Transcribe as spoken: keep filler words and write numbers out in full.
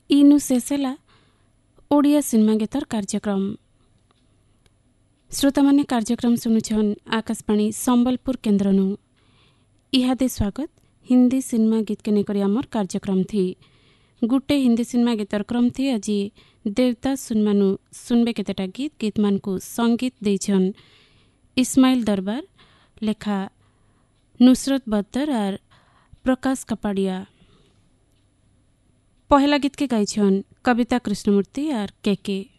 इनु शेषेला ओडिया सिनेमा गीतर कार्यक्रम। श्रोता माने कार्यक्रम सुनुछन आकाशवाणी संबलपुर केन्द्रनु। इहादे स्वागत हिंदी सिनेमा गीत के नेकरी आमर कार्यक्रम थी। गुटे हिंदी सिनेमा गीतर क्रम थी। आज देवदास सुनमानु सुनबे केतेटा गीत गीत मान को संगीत देछन इस्माइल दरबार, लेखा नुसरत बद्दर और प्रकाश कपाड़िया। पहला गीत के गाइछन कविता कृष्णमूर्ति और के के।